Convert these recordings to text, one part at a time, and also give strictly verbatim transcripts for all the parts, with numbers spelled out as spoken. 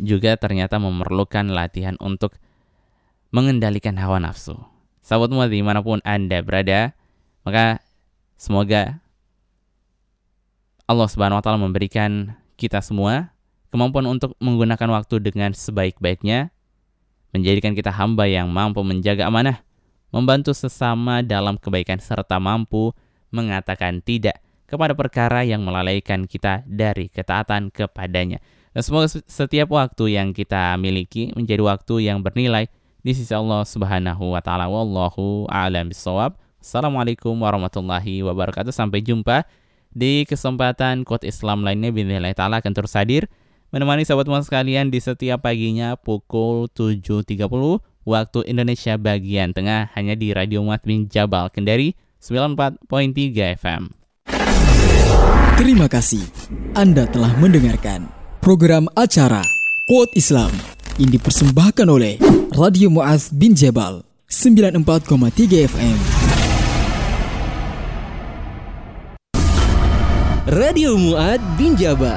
juga ternyata memerlukan latihan untuk mengendalikan hawa nafsu. Sahabat Mu'adz dimanapun Anda berada, maka semoga Allah Subhanahu wa Ta'ala memberikan kita semua kemampuan untuk menggunakan waktu dengan sebaik-baiknya, menjadikan kita hamba yang mampu menjaga amanah, membantu sesama dalam kebaikan, serta mampu mengatakan tidak kepada perkara yang melalaikan kita dari ketaatan kepadanya. Dan semoga setiap waktu yang kita miliki menjadi waktu yang bernilai di sisi Allah Subhanahu wa Ta'ala. Wallahu a'lam bishawab. Assalamualaikum warahmatullahi wabarakatuh. Sampai jumpa di kesempatan Quote Islam lainnya. Bismillah ta'ala akan terus hadir menemani sahabat Mu'adz sekalian di setiap paginya pukul tujuh tiga puluh waktu Indonesia bagian tengah, hanya di Radio Mu'adz bin Jabal Kendari sembilan puluh empat koma tiga F M. Terima kasih Anda telah mendengarkan program acara Quote Islam yang dipersembahkan oleh Radio Mu'adz bin Jabal sembilan puluh empat koma tiga F M. Radio Mu'adz bin Jabal.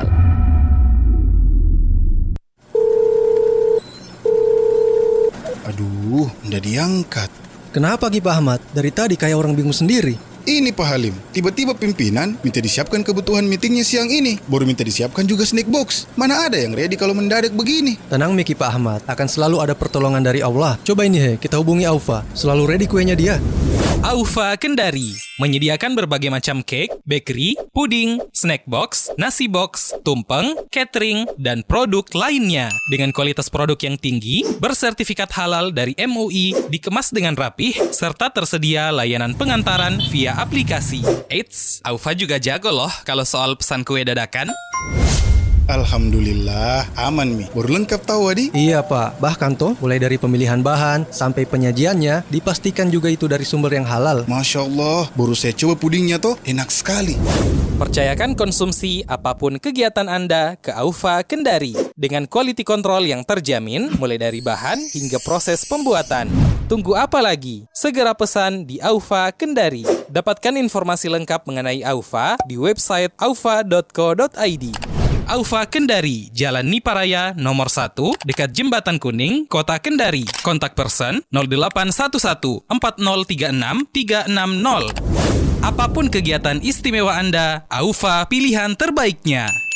Aduh, nggak diangkat. Kenapa Ki Pak Ahmad? Dari tadi kayak orang bingung sendiri. Ini Pak Halim, tiba-tiba pimpinan minta disiapkan kebutuhan meetingnya siang ini. Baru minta disiapkan juga snack box. Mana ada yang ready kalau mendadak begini? Tenang Miki Pak Ahmad, akan selalu ada pertolongan dari Allah. Coba ini he, kita hubungi Aufa. Selalu ready kuenya dia. Aufa Kendari menyediakan berbagai macam cake, bakery, puding, snack box, nasi box, tumpeng, catering, dan produk lainnya. Dengan kualitas produk yang tinggi, bersertifikat halal dari M U I, dikemas dengan rapih, serta tersedia layanan pengantaran via aplikasi. Eits, Aufa juga jago loh kalau soal pesan kue dadakan. Alhamdulillah, aman Mi. Baru lengkap tahu Adi. Iya Pak, bahkan toh mulai dari pemilihan bahan sampai penyajiannya dipastikan juga itu dari sumber yang halal. Masya Allah, baru saya coba pudingnya toh, enak sekali. Percayakan konsumsi apapun kegiatan Anda ke Aufa Kendari dengan quality control yang terjamin mulai dari bahan hingga proses pembuatan. Tunggu apa lagi? Segera pesan di Aufa Kendari. Dapatkan informasi lengkap mengenai Aufa di website aufa dot co dot i d. Aufa Kendari, Jalan Niparaya nomor satu, dekat Jembatan Kuning, Kota Kendari. Kontak person nol delapan satu satu empat nol tiga enam tiga enam nol. Apapun kegiatan istimewa Anda, Aufa pilihan terbaiknya.